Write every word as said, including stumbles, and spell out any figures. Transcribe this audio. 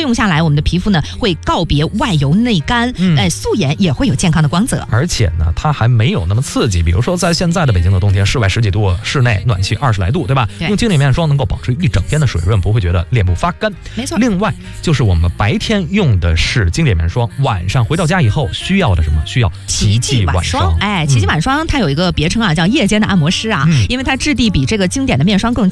用下来，我们的皮肤呢会告别外油内干，嗯、哎，素颜也会有健康的光泽。 而且呢，它还没有那么刺激。比如说，在现在的北京的冬天，室外十几度，室内暖气二十来度，对吧？ 对， 用经典面霜能够保持一整天的水润，不会觉得脸部发干。 没错。 另外，就是我们白天用的是经典面霜，晚上回到家以后需要的什么？需要奇迹晚霜。 哎，奇迹晚霜它有一个别称啊，叫夜间的按摩师啊， 嗯、 因为它质地比这个经典的面霜更